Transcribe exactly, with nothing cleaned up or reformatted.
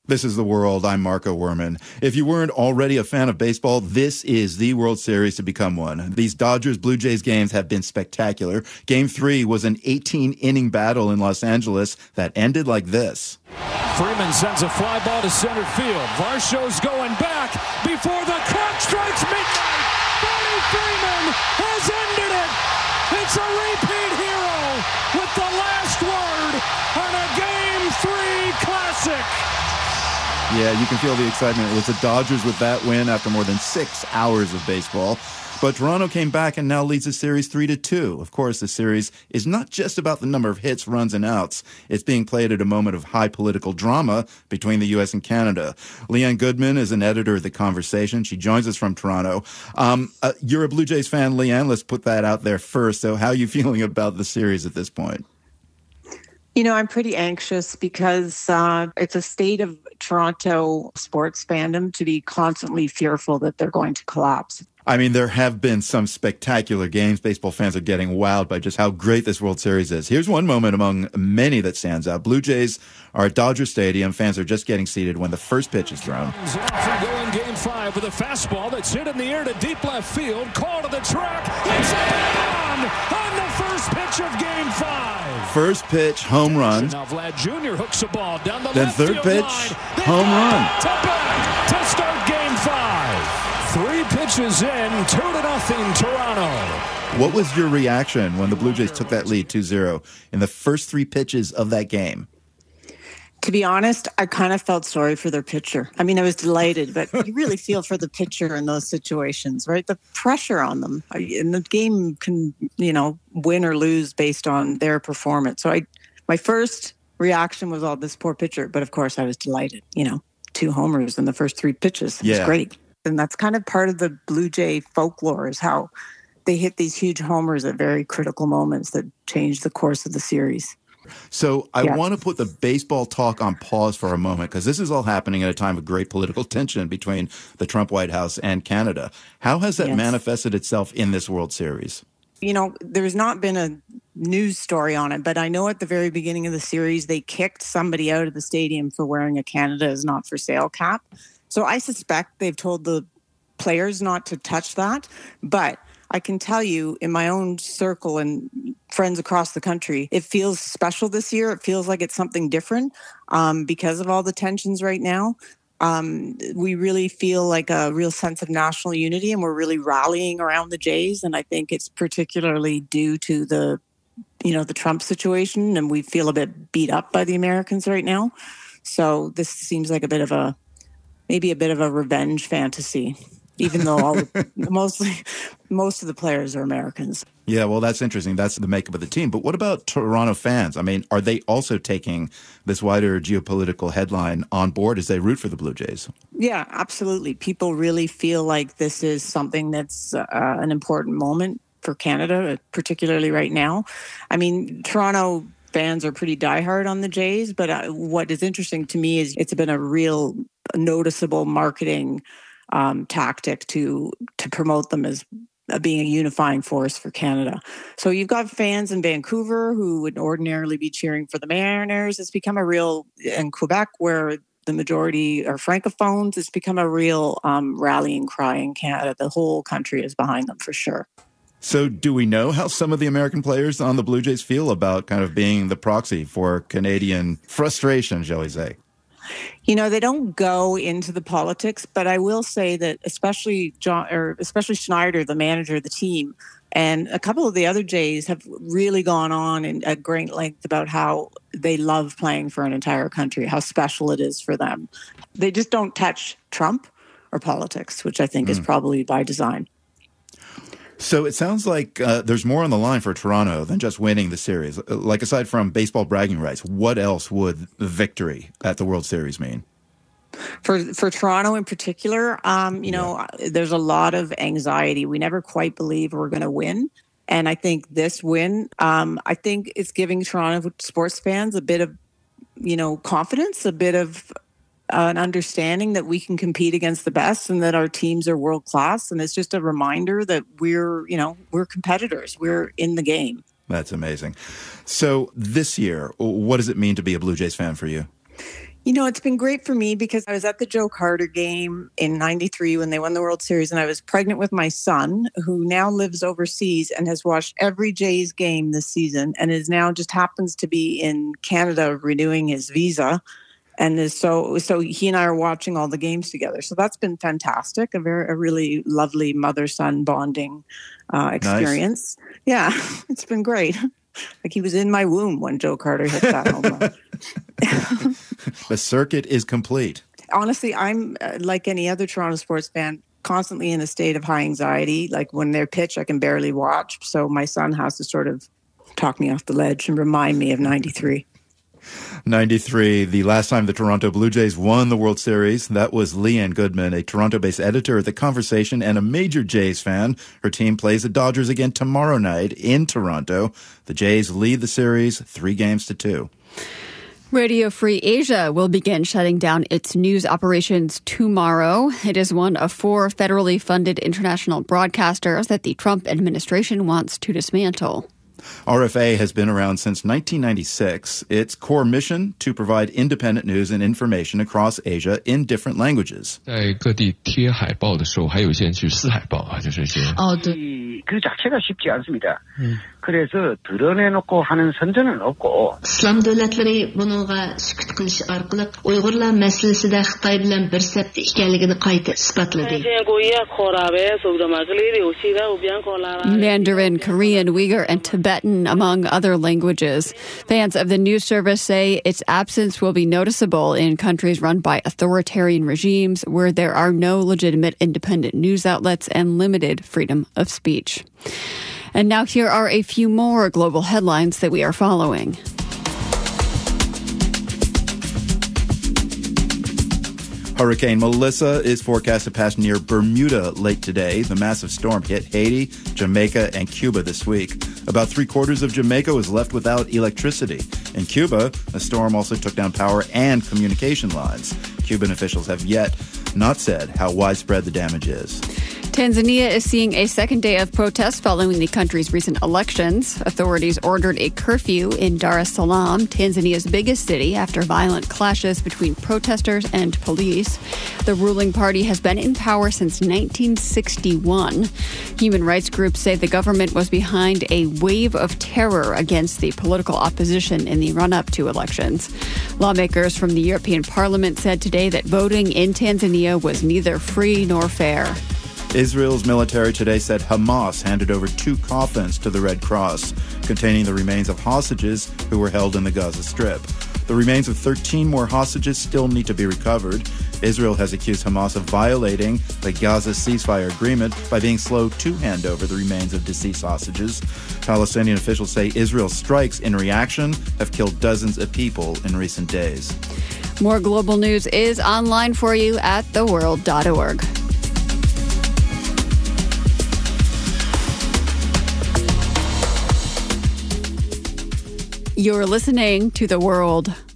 This is The World. I'm Marco Werman. If you weren't already a fan of baseball, this is the World Series to become one. These Dodgers-Blue Jays games have been spectacular. Game three was an eighteen-inning battle in Los Angeles that ended like this. Freeman sends a fly ball to center field. Varsho's going back before the clock strikes midnight. Freddie Freeman has ended it. It's a repeat hero with the last word on a Game three classic. Yeah, you can feel the excitement. It was the Dodgers with that win after more than six hours of baseball. But Toronto came back and now leads the series three to two. Of course, the series is not just about the number of hits, runs, and outs. It's being played at a moment of high political drama between the U S and Canada. Leanne Goodman is an editor of The Conversation. She joins us from Toronto. Um, uh, you're a Blue Jays fan, Leanne. Let's put that out there first. So how are you feeling about the series at this point? You know, I'm pretty anxious because uh, it's a state of Toronto sports fandom to be constantly fearful that they're going to collapse. I mean, there have been some spectacular games. Baseball fans are getting wowed by just how great this World Series is. Here's one moment among many that stands out. Blue Jays are at Dodger Stadium. Fans are just getting seated when the first pitch is thrown. Off go in game five with a fastball that's hit in the air to deep left field. Call to the track. It's on on the first pitch of game five. First pitch, home run. Now Vlad Junior hooks the ball down the then left third field pitch, line. home run. To back to start game five. Three pitches in, two to nothing, Toronto. What was your reaction when the Blue Jays took that lead two zero in the first three pitches of that game? To be honest, I kind of felt sorry for their pitcher. I mean, I was delighted, but you really feel for the pitcher in those situations, right? The pressure on them. And the game can, you know, win or lose based on their performance. So I, my first reaction was, oh, this poor pitcher. But of course, I was delighted. You know, two homers in the first three pitches. It was yeah. great. And that's kind of part of the Blue Jay folklore is how they hit these huge homers at very critical moments that change the course of the series. So I yes. want to put the baseball talk on pause for a moment because this is all happening at a time of great political tension between the Trump White House and Canada. How has that yes. manifested itself in this World Series? You know, there's not been a news story on it, but I know at the very beginning of the series, they kicked somebody out of the stadium for wearing a Canada is not for sale cap. So I suspect they've told the players not to touch that. But I can tell you in my own circle and friends across the country, it feels special this year. It feels like it's something different um, because of all the tensions right now. Um, we really feel like a real sense of national unity and we're really rallying around the Jays. And I think it's particularly due to the, you know, the Trump situation. And we feel a bit beat up by the Americans right now. So this seems like a bit of a, maybe a bit of a revenge fantasy, even though all the, mostly most of the players are Americans. Yeah, well, that's interesting. That's the makeup of the team. But what about Toronto fans? I mean, are they also taking this wider geopolitical headline on board as they root for the Blue Jays? Yeah, absolutely. People really feel like this is something that's uh, an important moment for Canada, particularly right now. I mean, Toronto fans are pretty diehard on the Jays, but uh, what is interesting to me is it's been a real noticeable marketing um, tactic to to promote them as being a unifying force for Canada. So you've got fans in Vancouver who would ordinarily be cheering for the Mariners. It's become a real, in Quebec, where the majority are Francophones, it's become a real um, rallying cry in Canada. The whole country is behind them for sure. So do we know how some of the American players on the Blue Jays feel about kind of being the proxy for Canadian frustration, shall we say? You know, they don't go into the politics, but I will say that especially John, or especially Schneider, the manager of the team, and a couple of the other Jays have really gone on in at great length about how they love playing for an entire country, how special it is for them. They just don't touch Trump or politics, which I think mm. is probably by design. So it sounds like uh, there's more on the line for Toronto than just winning the series. Like, aside from baseball bragging rights, what else would victory at the World Series mean? For for Toronto in particular, um, you know, yeah. there's a lot of anxiety. We never quite believe we're going to win. And I think this win, um, I think it's giving Toronto sports fans a bit of, you know, confidence, a bit of Uh, an understanding that we can compete against the best and that our teams are world class. And it's just a reminder that we're, you know, we're competitors. We're in the game. That's amazing. So this year, what does it mean to be a Blue Jays fan for you? You know, it's been great for me because I was at the Joe Carter game in ninety-three when they won the World Series, and I was pregnant with my son, who now lives overseas and has watched every Jays game this season and is now just happens to be in Canada renewing his visa. And is so so he and I are watching all the games together. So that's been fantastic, a very a really lovely mother-son bonding uh, experience. Nice. Yeah, it's been great. Like he was in my womb when Joe Carter hit that home run. The circuit is complete. Honestly, I'm uh, like any other Toronto sports fan, constantly in a state of high anxiety. Like when they're pitch, I can barely watch. So my son has to sort of talk me off the ledge and remind me of ninety-three. ninety-three, the last time the Toronto Blue Jays won the World Series. That was Leanne Goodman, a Toronto-based editor at The Conversation and a major Jays fan. Her team plays the Dodgers again tomorrow night in Toronto. The Jays lead the series three games to two. Radio Free Asia will begin shutting down its news operations tomorrow. It is one of four federally funded international broadcasters that the Trump administration wants to dismantle. R F A has been around since nineteen ninety-six. Its core mission to provide independent news and information across Asia in different languages. 在各地贴海报的时候，还有一些人去撕海报啊，就是一些。 哦，对。그 자체가 쉽지 않습니다. 그래서 드러내놓고 하는 선전은 없고. İslam devletleri bununla sükut qilish orqali Uyg'urlar masalasida Xitoy bilan bir sapda ekanligini qayta isbotladi. Mandarin, Korean, Uyghur, and Tibetan, among other languages. Fans of the news service say its absence will be noticeable in countries run by authoritarian regimes where there are no legitimate independent news outlets and limited freedom of speech. And now here are a few more global headlines that we are following. Hurricane Melissa is forecast to pass near Bermuda late today. The massive storm hit Haiti, Jamaica, and Cuba this week. About three quarters of Jamaica was left without electricity. In Cuba, the storm also took down power and communication lines. Cuban officials have yet not said how widespread the damage is. Tanzania is seeing a second day of protests following the country's recent elections. Authorities ordered a curfew in Dar es Salaam, Tanzania's biggest city, after violent clashes between protesters and police. The ruling party has been in power since nineteen sixty-one. Human rights groups say the government was behind a wave of terror against the political opposition in the run-up to elections. Lawmakers from the European Parliament said today that voting in Tanzania was neither free nor fair. Israel's military today said Hamas handed over two coffins to the Red Cross, containing the remains of hostages who were held in the Gaza Strip. The remains of thirteen more hostages still need to be recovered. Israel has accused Hamas of violating the Gaza ceasefire agreement by being slow to hand over the remains of deceased hostages. Palestinian officials say Israel's strikes in reaction have killed dozens of people in recent days. More global news is online for you at the world dot org. You're listening to The World.